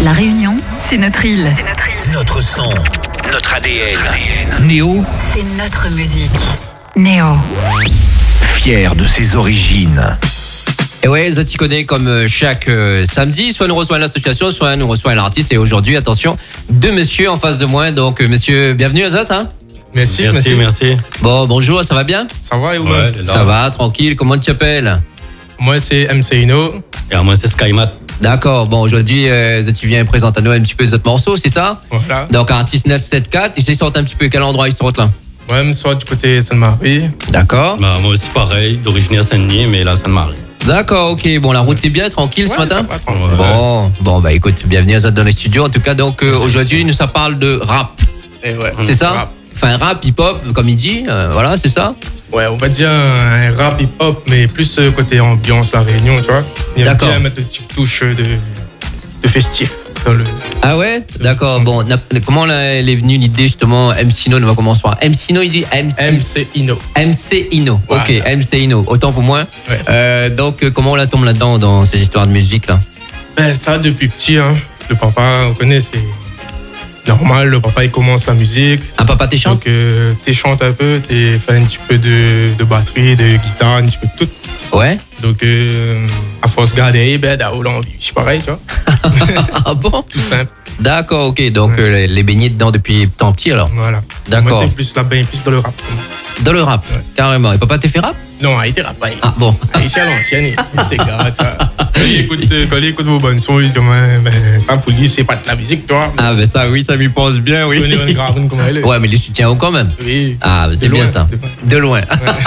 La Réunion, c'est notre île. Notre son, notre ADN. Néo, c'est notre musique. Néo. Fier de ses origines. Et ouais, Zot, tu connais comme chaque samedi, soit nous reçoit l'association, soit nous reçoit l'artiste. Et aujourd'hui, attention, deux messieurs en face de moi. Donc, monsieur, bienvenue Zot, hein. Merci. Bon, bonjour, ça va bien? Ça va et vous? Ouais, ça va, tranquille. Comment tu t'appelles? Moi, c'est MC Ino. Et moi, c'est Skymat. D'accord, bon, aujourd'hui, tu viens présenter à nous un petit peu notre morceau, c'est ça? Voilà. Donc, artiste 974, ils sortent un petit peu quel endroit ils sortent là? Ouais, je sors du côté Sainte-Marie. D'accord. Bah, moi aussi, pareil, d'origine à Saint-Denis, mais là, Sainte-Marie. D'accord, ok. Bon, la route est bien, tranquille ce matin? Ça va, tranquille. Bon, bah écoute, bienvenue à Zot dans les studios. En tout cas, donc, aujourd'hui, ça parle de rap. Et ouais. C'est ça? Rap. Enfin, rap, hip-hop, comme il dit, voilà, c'est ça? Ouais, on va dire un rap hip-hop, mais plus côté ambiance, la Réunion, tu vois. Il y a D'accord. bien mettre une petite touche de festif dans le... Ah ouais? D'accord, bon, comment elle est venue l'idée justement, MC Ino, on va commencer par MC Ino, il dit MC Ino. MC Ino, Voilà. ok, MC Ino, autant pour moi. Ouais. Donc, comment on la tombe là-dedans, dans ces histoires de musique là? Ben, ça, depuis petit, hein. Le papa, on connaît, c'est normal. Le papa, il commence la musique. Un papa t'es chante? Donc, tu chantes un peu, tu fais un petit peu de batterie, de guitare, un petit peu de tout. Ouais. Donc, à force de garder, ben, d'avoir l'envie. Je suis pareil, tu vois. Ah bon? Tout simple. D'accord, ok, donc Ouais. les baignés dedans depuis tant petit alors? Voilà. D'accord. Moi, c'est plus là-bas, plus dans le rap. Dans le rap, Ouais. carrément. Et papa t'es fait rap? Non, il était rap. Ah bon. Il est à l'ancienne, c'est gars, tu vois. Quand il écoute vos bonnes sons, il dit, ben, ça pour lui, c'est pas de la musique, tu vois. Ah ben ça oui, ça m'y pense bien, Il connaît oui. une grave comme elle est. Ouais, mais les soutiens haut quand même. Oui. Ah, ben, c'est De bien loin, ça. de loin. De loin.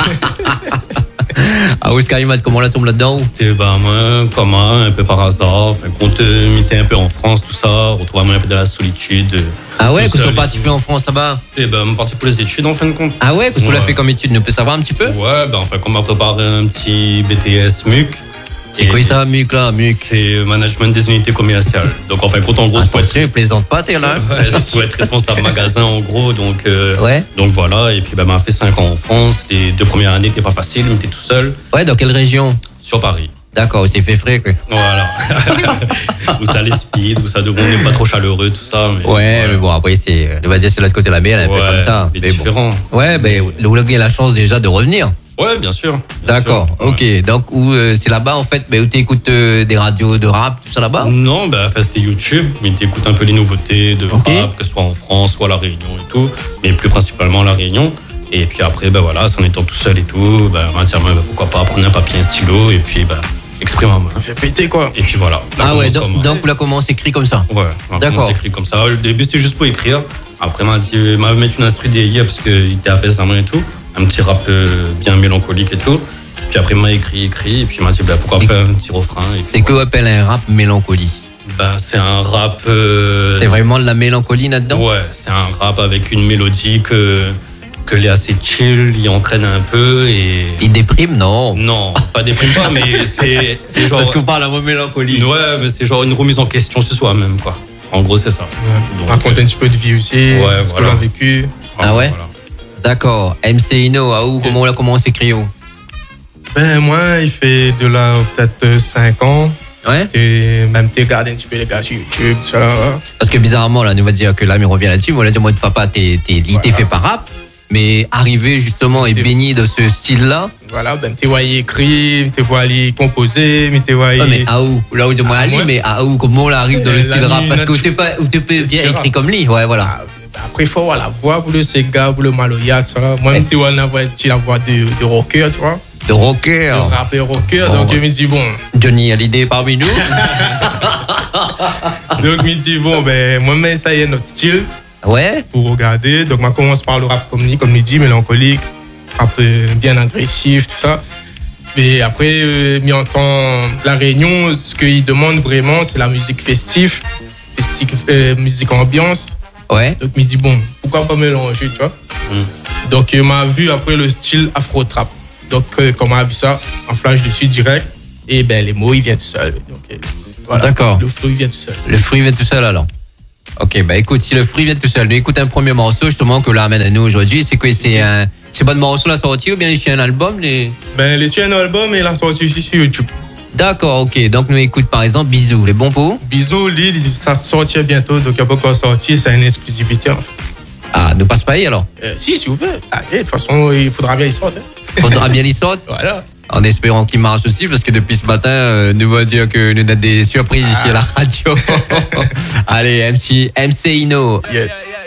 Ah, Oscar Imad, comment on la tombe là-dedans? Et bah, moi, comme un peu par hasard, enfin, quand m'était un peu en France, tout ça, retrouver un peu de la solitude. Ah ouais, tout qu'est-ce qu'on seul et parti tout. fait en France là-bas? Et bah, on parti pour les études, en fin de compte. Ah ouais, qu'est-ce qu'on l'a Ouais. fait comme étude? On peut savoir un petit peu? Ouais, bah, enfin, on m'a préparé un petit BTS MUC. C'est quoi ça, MUC là, MUC? C'est management des unités commerciales. Donc, en fin de compte, en gros, c'est pour Attention, il plaisante pas, t'es là. Ouais, c'est pour être responsable magasin en gros, donc Ouais. donc voilà. Et puis bah, m'a fait 5 ans en France. Les 2 premières années n'étaient pas faciles, mais t'es tout seul Ouais, dans quelle région? sur Paris. D'accord, c'est fait frais quoi. Voilà. Où ça les speed, où ça n'est pas trop chaleureux, tout ça. Mais, Ouais, mais bon, après, on va dire c'est l'autre côté de la mer, elle est un peu comme ça. c'est Mais bon. différent. Ouais, ben, le Oulogui a la chance déjà de revenir. Ouais, bien sûr. D'accord, sûr, ouais. ok. Donc, c'est là-bas, en fait, où tu écoutes des radios de rap, tout ça là-bas? Non, bah, enfin, c'était YouTube, mais t'écoutes un peu les nouveautés de Ok. rap, que ce soit en France, soit à La Réunion et tout, mais plus principalement La Réunion. Et puis après, bah voilà, en étant tout seul et tout, bah, on va dire, bah, pourquoi pas prendre un papier, un stylo, et puis bah, exprimer ma main. Il fait péter, quoi. Et puis voilà. Là, Ah ouais, commence comme- donc là, comment on s'écrit comme ça? Ouais, D'accord. on s'écrit comme ça. Au début, c'était juste pour écrire. Après, il m'a mis une instru d'hier parce qu'il était apaisé à main et tout. Un petit rap bien mélancolique et tout. Puis après, il m'a écrit. Et puis il m'a dit, bah, pourquoi C'est- faire un petit refrain. Et puis, C'est qu'on appelle un rap mélancolie. bah, c'est un rap. C'est vraiment de la mélancolie là-dedans? Ouais, c'est un rap avec une mélodie que est assez chill, il entraîne un peu et. Il déprime? Non. Non, pas déprime pas, mais c'est genre. Parce qu'on parle à mélancolie. Ouais, mais c'est genre une remise en question sur soi-même, quoi. En gros, c'est ça. Donc, Raconte un petit peu de vie aussi, Ouais, ce voilà. qu'on a vécu. Ah ouais? Voilà. D'accord. MC Ino, comment on s'écrit où? Ben, moi, il fait de là peut-être 5 ans. Ouais? Même t'es regardé un petit peu les gars sur YouTube, tout ça. Parce que bizarrement, là, on va dire que là, mais on revient là-dessus. On va dire, moi, papa, t'es fait par rap. Mais arriver justement et baigner de ce style-là. Voilà, ben, t'es voyé écrire, t'es voyé composer, mais t'es voyé. Ouais, mais à où? Là où je moi Ali, ouais. mais à où? Comment on arrive dans le La style rap? nuit, Parce que notre- t'es pas bien style écrit rap. comme lui. Ouais, voilà. Ah, ben, après, il faut avoir la voix pour le Sega, pour le Maloya, tout ça. Moi, tu vois la voix de rocker, tu vois. De rocker. De rappeur rocker. Bon, Donc, ouais. je me dis, bon. Johnny a l'idée parmi nous. Donc, je me dis, bon, ben, moi-même, ça y est, notre style Ouais. pour regarder. Donc, on commence par le rap comme il dit, mélancolique, rap bien agressif, tout ça. Mais après, m'y entend la Réunion, ce qu'il demande vraiment, c'est la musique festive, musique ambiance. Ouais. Donc, je me dis, bon, pourquoi pas mélanger, tu vois. Donc, il m'a vu après le style afro-trap. Donc, quand on a vu ça, en flash dessus direct, et ben les mots, ils viennent tout seuls. Donc, voilà. D'accord. Le flow, il vient tout seul. Le fruit vient tout seul alors. Ok, bah écoute, si le fruit vient tout seul, nous écoute un premier morceau justement que l'amène à nous aujourd'hui. C'est quoi? C'est pas de morceau la sortie ou bien c'est un album? Ben, les sur un album, il a sorti aussi sur YouTube. D'accord, ok. Donc nous écoute par exemple Bisous, les bons pots. Bisous, lui, ça sortit bientôt, donc il n'y a pas encore sorti, c'est une exclusivité. En fait. Ah, ne passe pas y alors. Si vous voulez. Allez, de toute façon, il faudra bien y sortir. Faudra bien y sortir. Voilà. En espérant qu'il marche aussi, parce que depuis ce matin, nous va dire que nous avons des surprises ici à la radio. Allez, MC Ino. Yes.